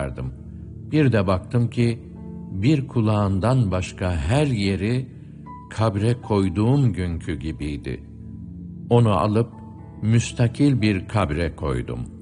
çıkardım. Bir de baktım ki bir kulağından başka her yeri kabre koyduğum günkü gibiydi. Onu alıp müstakil bir kabre koydum.